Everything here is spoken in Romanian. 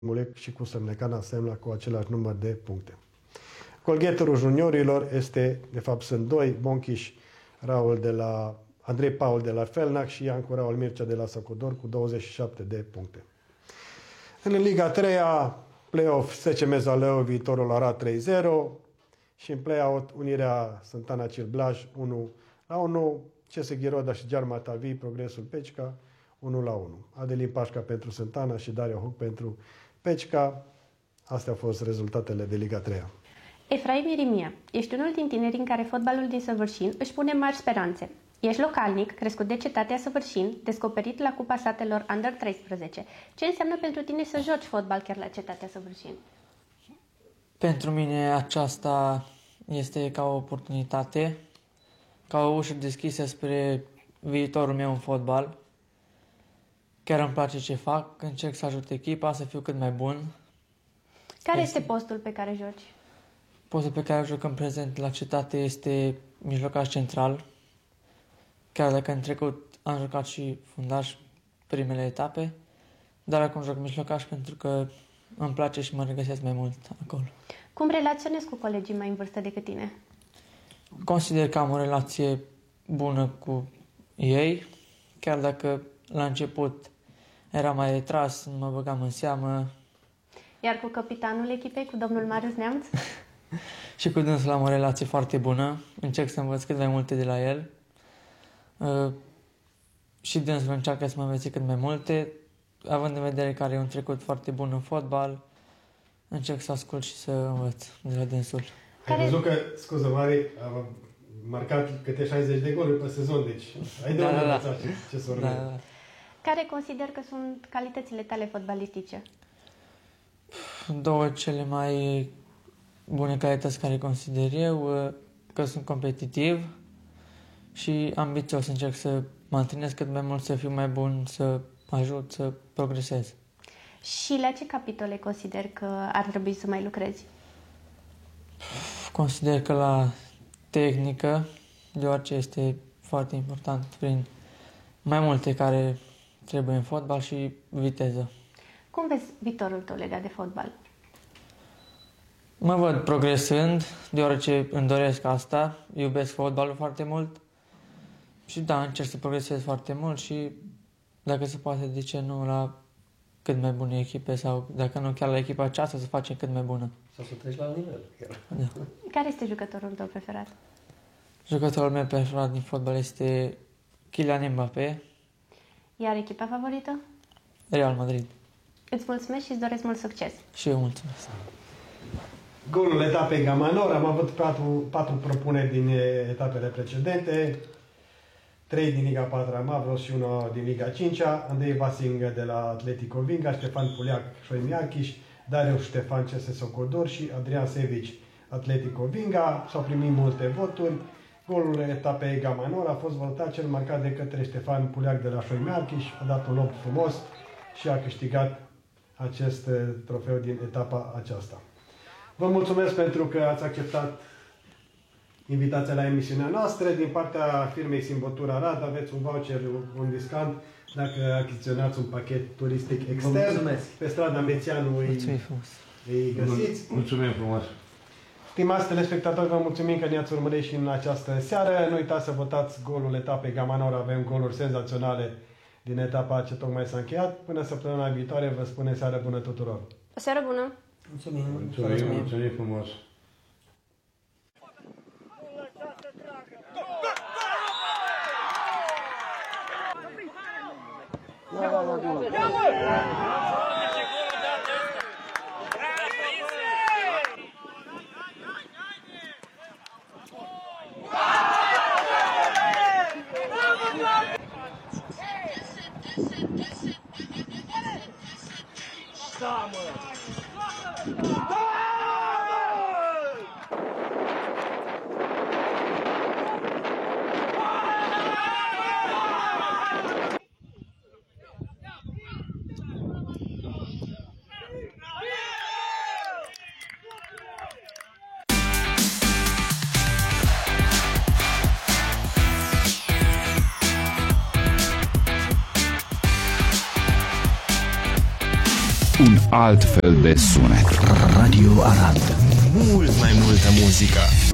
Mulec și cu Sămnecana Semla cu același număr de puncte. Golgheterul juniorilor este, de fapt sunt doi, Bonchiș Raul de la Andrei Paul de la Felnac și Iancu Raul Mircea de la Socodor cu 27 de puncte. În Liga 3-a, play-off SCM Zalău, Viitorul Arad 3-0 și în play-out Unirea Sântana Cilblaj 1-1, CS Ghiroda și Giarmatavi, Progresul Pecica 1-1. Adelin Pașca pentru Sântana și Dario Huc pentru Pecica. Astea au fost rezultatele de Liga 3-a. Efraim Irimia, ești unul din tinerii în care fotbalul din Săvârșin își pune mari speranțe. Ești localnic, crescut de cetatea Săvârșin, descoperit la Cupa Satelor Under 13. Ce înseamnă pentru tine să joci fotbal chiar la cetatea Săvârșin? Pentru mine aceasta este ca o oportunitate, ca o ușă deschisă spre viitorul meu în fotbal. Chiar îmi place ce fac, încerc să ajut echipa, să fiu cât mai bun. Care este postul pe care joci? Postul pe care joc în prezent la cetate este mijlocaș central. Chiar dacă în trecut am jucat și fundaș primele etape, dar acum joc mijlocaș pentru că îmi place și mă regăsesc mai mult acolo. Cum relaționezi cu colegii mai în vârstă decât tine? Consider că am o relație bună cu ei, chiar dacă la început era mai retras, nu mă băgam în seamă. Iar cu capitanul echipei, cu domnul Marius Neamț? Și cu dânsul am o relație foarte bună, încerc să învăț cât mai multe de la el. Și dânsul încearcă să mă învețe cât mai multe, având în vedere că are un trecut foarte bun în fotbal, încerc să ascult și să învăț de la dânsul. Ai văzut că, scuză Mari, a marcat câte 60 de goluri pe sezon, deci ai de învățat ce să urmeze. Da. Care consider că sunt calitățile tale fotbalistice? Două cele mai bune calități care consider eu, că sunt competitiv și ambițios, încerc să mă antrenez cât mai mult, să fiu mai bun, să ajut, să progresez. Și la ce capitole consider că ar trebui să mai lucrezi? Consider că la tehnică, deoarece este foarte important prin mai multe care trebuie în fotbal și viteză. Cum vezi viitorul tău legat de fotbal? Mă văd progresând, deoarece îmi doresc asta, iubesc fotbalul foarte mult și da, încerc să progresez foarte mult și dacă se poate, de ce nu, la cât mai bune echipe sau dacă nu chiar la echipa aceasta să facem cât mai bună. Sau să treci la alt nivel. Da. Care este jucătorul tău preferat? Jucătorul meu preferat din fotbal este Kylian Mbappé. Iar echipa favorită? Real Madrid. Îți mulțumesc și îți doresc mult succes. Și eu mulțumesc. Golul etapei Gamanor, am avut patru propuneri din etapele precedente, 3 din Liga 4 Mavros și 1 din Liga 5-a, Andrei Vasing de la Atletico Vinga, Ștefan Puliac, Șoim Iachiș, Darius Ștefan, CS Socodor și Adrian Sevici, Atletico Vinga. S-au primit multe voturi. Golul etapei Gamanor a fost votat cel marcat de către Ștefan Puliac de la Șoim Iachiș, a dat un lob frumos și a câștigat acest trofeu din etapa aceasta. Vă mulțumesc pentru că ați acceptat invitația la emisiunea noastră. Din partea firmei Simbătura Arad aveți un voucher, un discount dacă achiziționați un pachet turistic extern. Pe strada Mețeanu îi găsiți. Mulțumim frumos! Stimați telespectatori, vă mulțumim că ne-ați urmărit și în această seară. Nu uitați să votați golul etapei Gamanor. Avem goluri senzaționale din etapa ce tocmai s-a încheiat. Până săptămâna viitoare vă spune seară bună tuturor! O seară bună! Mulțumim frumos! un alt fel de sunet. Radio Arad. Mult mai multă muzică.